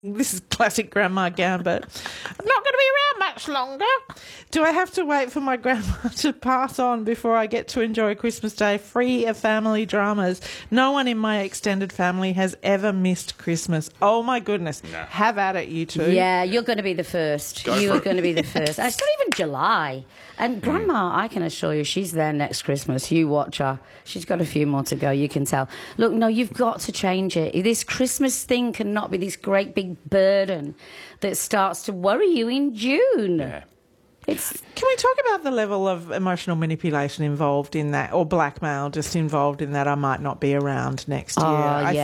This is classic Grandma Gambit. I'm not going to be around much longer. Do I have to wait for my grandma to pass on before I get to enjoy Christmas Day free of family dramas? No one in my extended family has ever missed Christmas. Oh, my goodness. Nah. Have at it, you two. Yeah, you're going to be the first. You are going to be the first. And it's not even July. And Grandma, I can assure you, she's there next Christmas. You watch her. She's got a few more to go, you can tell. Look, no, you've got to change it. This Christmas thing cannot be this great big burden that starts to worry you in June. Yeah. Can we talk about the level of emotional manipulation involved in that, or blackmail just involved in that I might not be around next year?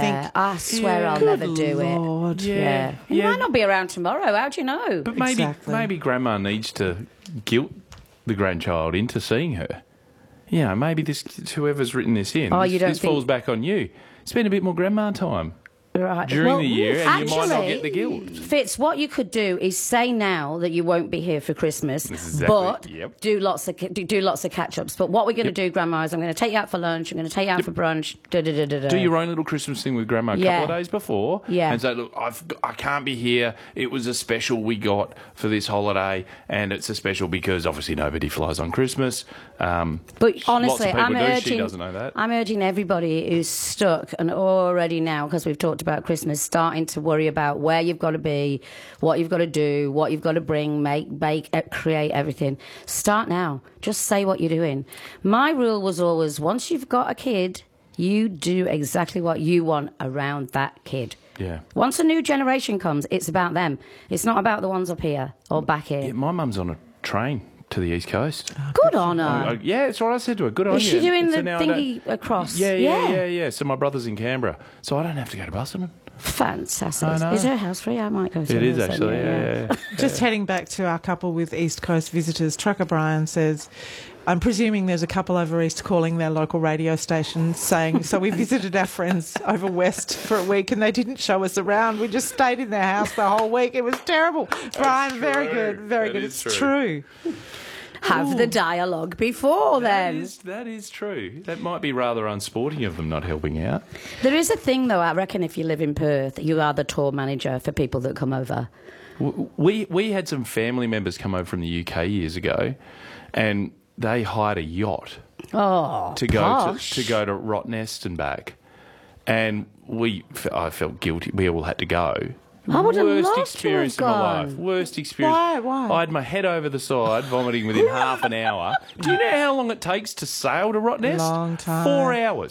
I swear I'll never do Lord. it. Yeah. You might not be around tomorrow. How do you know? But maybe Exactly. maybe Grandma needs to guilt the grandchild into seeing her. You know, maybe this whoever's written this in, this falls back on you. Spend a bit more grandma time. Right. During the year, and you might not get the guilt. Fitz, what you could do is say now that you won't be here for Christmas, but do lots of catch-ups. But what we're going to do, Grandma, is I'm going to take you out for lunch, I'm going to take you out for brunch. Do your own little Christmas thing with Grandma a couple of days before, and say, look, I can't be here. It was a special we got for this holiday, and it's a special because obviously nobody flies on Christmas. But honestly, she doesn't know that. I'm urging everybody who's stuck and already now, because we've talked about Christmas, starting to worry about where you've got to be, what you've got to do, what you've got to bring, make, bake, create everything. Start now. Just say what you're doing. My rule was always, once you've got a kid, you do exactly what you want around that kid. Yeah. Once a new generation comes, it's about them. It's not about the ones up here or back here. Yeah, my mum's on a train to the East Coast. Good on her. Yeah, that's what I said to her. Good on you. Is she doing the now thingy across? Yeah. So my brother's in Canberra, so I don't have to go to Busselton. Fantastic. I know. Is her house free? I might go to It is hers then, actually, yeah. Just heading back to our couple with East Coast visitors, Trucker Brian says, I'm presuming there's a couple over east calling their local radio station saying, so we visited our friends over west for a week and they didn't show us around. We just stayed in their house the whole week. It was terrible. Brian, very good, very good. It's true. Have the dialogue before then. That is true. That might be rather unsporting of them not helping out. There is a thing, though, I reckon if you live in Perth, you are the tour manager for people that come over. We had some family members come over from the UK years ago, and they hired a yacht to go to Rottnest and back, and I felt guilty. We all had to go. I would have Worst loved experience to have of my gone. life. Worst experience. Why? I had my head over the side, vomiting within half an hour. Do you know how long it takes to sail to Rottnest? Long time. 4 hours.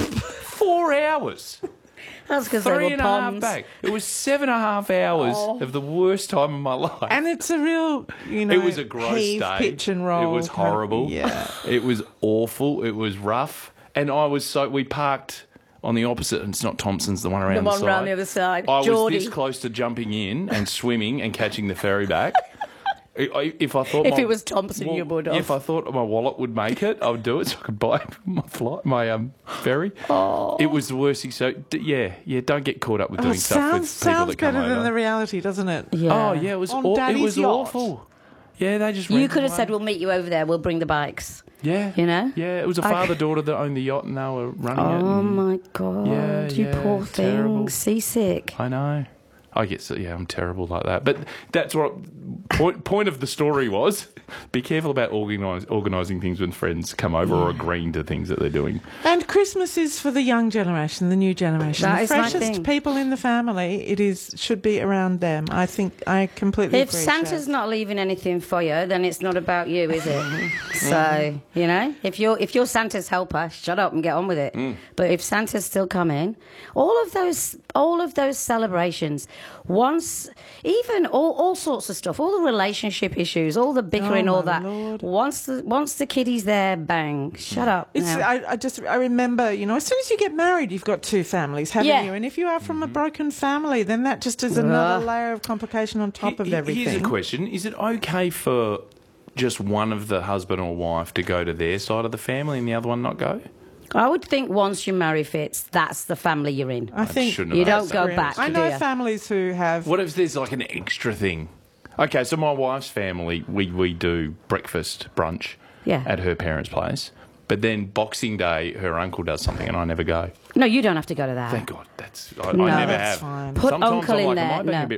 4 hours. That's because they 3 were and a half ponds. back. It was 7.5 hours of the worst time of my life. And it's a real, it was a gross heave, day. pitch and roll. It was horrible. Yeah. It was awful. It was rough. And we parked on the opposite, and it's not Thompson's, the one around the side. The one around the other side. I was Geordie. this close to jumping in and swimming and catching the ferry back. If it was Thompson, you would have. If I thought my wallet would make it, I would do it so I could buy my ferry. It was the worst thing. So don't get caught up with doing stuff with people sounds that come better than over. the reality, doesn't it? Yeah. Oh yeah, it was On Daddy's yacht. awful. Yeah, they just You could have said, we'll meet you over there, we'll bring the bikes. Yeah. You know? Yeah, it was a father-daughter that owned the yacht and they were running it. Oh, my God. Yeah, you poor thing. terrible. Seasick. I know. I guess, I'm terrible like that. But that's what point of the story was. Be careful about organising things when friends come over or agreeing to things that they're doing. And Christmas is for the young generation, the new generation. That the is my freshest thing. people in the family, should be around them. I think I completely If agree. Santa's Chad. not leaving anything for you, then it's not about you, is it? So, if you're Santa's helper, shut up and get on with it. But if Santa's still coming, all of those celebrations, once even all sorts of stuff, all the relationship issues, all the bickering, all that. Lord. Once the kiddie's there, bang, shut up. now. I remember, as soon as you get married, you've got two families, haven't you? And if you are from a broken family, then that just is another layer of complication on top of everything. Here's a question. Is it okay for just one of the husband or wife to go to their side of the family and the other one not go? I would think once you marry Fitz, that's the family you're in. I think shouldn't You have don't asked go back. I do know you? families who have. What if there's like an extra thing? Okay, so my wife's family, we do breakfast, brunch Yeah. at her parents' place. But then Boxing Day, her uncle does something and I never go. No, you don't have to go to that. Thank God. I never that's have. fine. Put Sometimes uncle I'm in like, there. am I being No. a bit